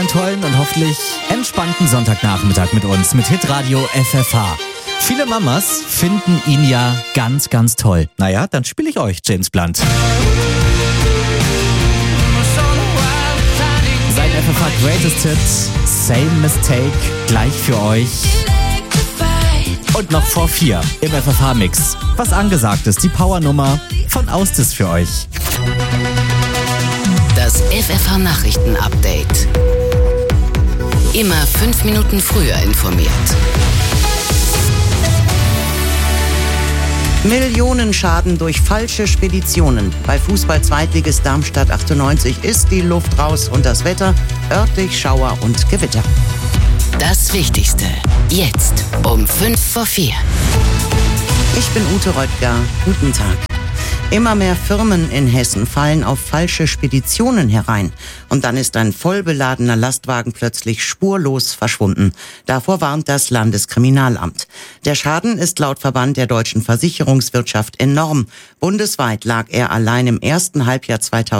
Einen tollen und hoffentlich entspannten Sonntagnachmittag mit uns, mit Hitradio FFH. Viele Mamas finden ihn ja ganz, ganz toll. Naja, dann spiele ich euch James Blunt. Sein FFH Greatest Hit, Same Mistake, gleich für euch. Und noch vor 4 im FFH-Mix. Was angesagt ist, die Powernummer von Austis für euch. Das FFH-Nachrichten-Update. Immer 5 Minuten früher informiert. Millionenschaden durch falsche Speditionen. Bei Fußball-Zweitligist Darmstadt 98 ist die Luft raus und das Wetter örtlich Schauer und Gewitter. Das Wichtigste. Jetzt um 5 vor 4. Ich bin Ute Röttger. Guten Tag. Immer mehr Firmen in Hessen fallen auf falsche Speditionen herein. Und dann ist ein vollbeladener Lastwagen plötzlich spurlos verschwunden. Davor warnt das Landeskriminalamt. Der Schaden ist laut Verband der deutschen Versicherungswirtschaft enorm. Bundesweit lag er allein im ersten Halbjahr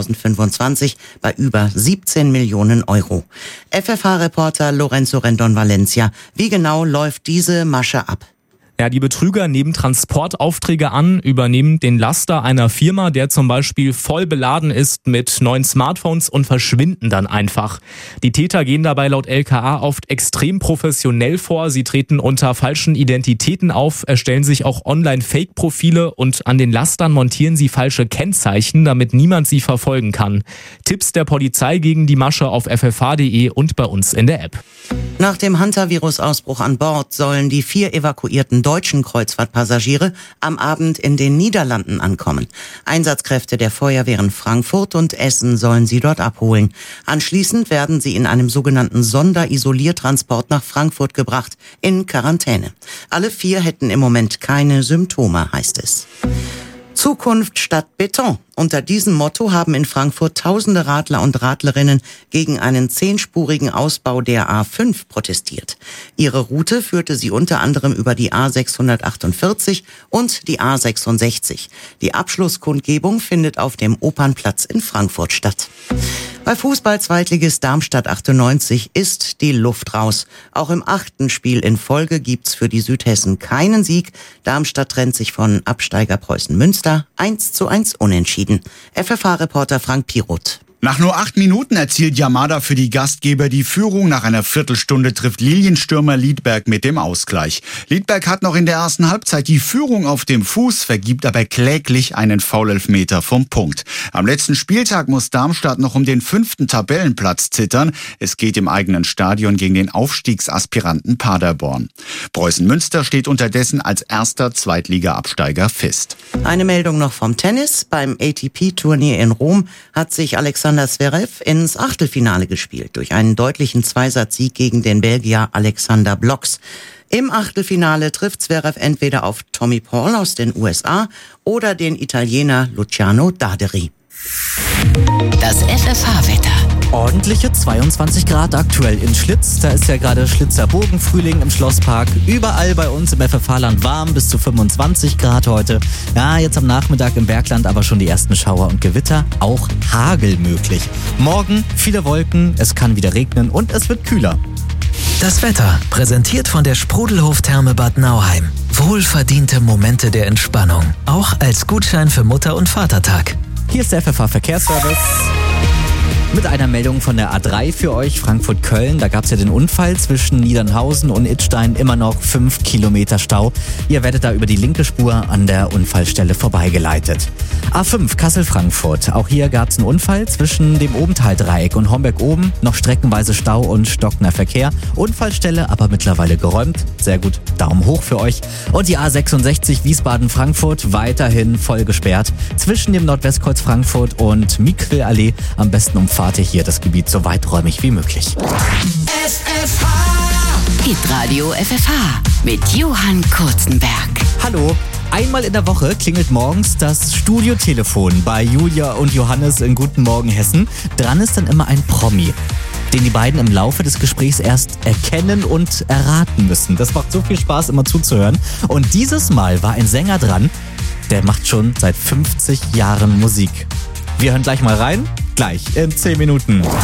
2025 bei über 17 Millionen Euro. FFH-Reporter Lorenzo Rendon Valencia. Wie genau läuft diese Masche ab? Ja, die Betrüger nehmen Transportaufträge an, übernehmen den Laster einer Firma, der zum Beispiel voll beladen ist mit neuen Smartphones und verschwinden dann einfach. Die Täter gehen dabei laut LKA oft extrem professionell vor. Sie treten unter falschen Identitäten auf, erstellen sich auch Online-Fake-Profile und an den Lastern montieren sie falsche Kennzeichen, damit niemand sie verfolgen kann. Tipps der Polizei gegen die Masche auf ffh.de und bei uns in der App. Nach dem Hantavirus-Ausbruch an Bord sollen die 4 evakuierten deutschen Kreuzfahrtpassagiere am Abend in den Niederlanden ankommen. Einsatzkräfte der Feuerwehren Frankfurt und Essen sollen sie dort abholen. Anschließend werden sie in einem sogenannten Sonderisoliertransport nach Frankfurt gebracht, in Quarantäne. Alle 4 hätten im Moment keine Symptome, heißt es. Zukunft statt Beton. Unter diesem Motto haben in Frankfurt tausende Radler und Radlerinnen gegen einen 10-spurigen Ausbau der A5 protestiert. Ihre Route führte sie unter anderem über die A648 und die A66. Die Abschlusskundgebung findet auf dem Opernplatz in Frankfurt statt. Bei Fußball-Zweitligist Darmstadt 98 ist die Luft raus. Auch im 8. Spiel in Folge gibt's für die Südhessen keinen Sieg. Darmstadt trennt sich von Absteiger Preußen Münster 1:1 unentschieden. FFH-Reporter Frank Piroth. Nach nur 8 Minuten erzielt Yamada für die Gastgeber die Führung. Nach einer Viertelstunde trifft Lilienstürmer Liedberg mit dem Ausgleich. Liedberg hat noch in der ersten Halbzeit die Führung auf dem Fuß, vergibt aber kläglich einen Foulelfmeter vom Punkt. Am letzten Spieltag muss Darmstadt noch um den 5. Tabellenplatz zittern. Es geht im eigenen Stadion gegen den Aufstiegsaspiranten Paderborn. Preußen Münster steht unterdessen als erster Zweitliga-Absteiger fest. Eine Meldung noch vom Tennis. Beim ATP-Turnier in Rom hat sich Alexander Zverev ins Achtelfinale gespielt, durch einen deutlichen Zweisatzsieg gegen den Belgier Alexander Bloks. Im Achtelfinale trifft Zverev entweder auf Tommy Paul aus den USA oder den Italiener Luciano Daderi. Das FFH-Wetter. Ordentliche 22 Grad aktuell in Schlitz. Da ist ja gerade Schlitzerbogen, Frühling im Schlosspark. Überall bei uns im FFH-Land warm, bis zu 25 Grad heute. Ja, jetzt am Nachmittag im Bergland aber schon die ersten Schauer und Gewitter. Auch Hagel möglich. Morgen viele Wolken, es kann wieder regnen und es wird kühler. Das Wetter, präsentiert von der Sprudelhof-Therme Bad Nauheim. Wohlverdiente Momente der Entspannung. Auch als Gutschein für Mutter- und Vatertag. Hier ist der FFH-Verkehrsservice. Mit einer Meldung von der A3 für euch, Frankfurt-Köln. Da gab es ja den Unfall zwischen Niedernhausen und Idstein, immer noch 5 Kilometer Stau. Ihr werdet da über die linke Spur an der Unfallstelle vorbeigeleitet. A5 Kassel-Frankfurt. Auch hier gab es einen Unfall zwischen dem Obenthal-Dreieck und Homberg-Oben. Noch streckenweise Stau und stockender Verkehr. Unfallstelle aber mittlerweile geräumt. Sehr gut, Daumen hoch für euch. Und die A66 Wiesbaden-Frankfurt weiterhin voll gesperrt. Zwischen dem Nordwestkreuz Frankfurt und Miquelallee am besten umfahren hier das Gebiet so weiträumig wie möglich. FFH. Hitradio FFH mit Johann Kurzenberg. Hallo. Einmal in der Woche klingelt morgens das Studiotelefon bei Julia und Johannes in Guten Morgen Hessen. Dran ist dann immer ein Promi, den die beiden im Laufe des Gesprächs erst erkennen und erraten müssen. Das macht so viel Spaß, immer zuzuhören. Und dieses Mal war ein Sänger dran, der macht schon seit 50 Jahren Musik. Wir hören gleich mal rein. Gleich in 10 Minuten.